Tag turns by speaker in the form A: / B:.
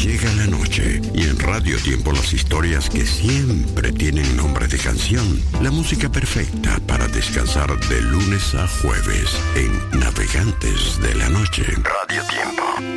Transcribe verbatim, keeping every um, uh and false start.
A: llega la noche y en Radio Tiempo las historias que siempre tienen nombre de canción. La música perfecta para descansar de lunes a jueves en Navegantes de la Noche. Radio Tiempo.